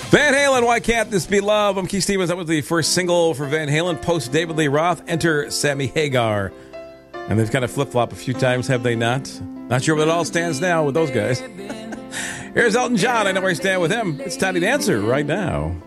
Van Halen, Why Can't This Be Love? I'm Keith Stevens. That was the first single for Van Halen. Post David Lee Roth, enter Sammy Hagar. And they've kind of flip-flopped a few times, have they not? Not sure where it all stands now with those guys. Here's Elton John. I know where I stand with him. It's time to answer right now.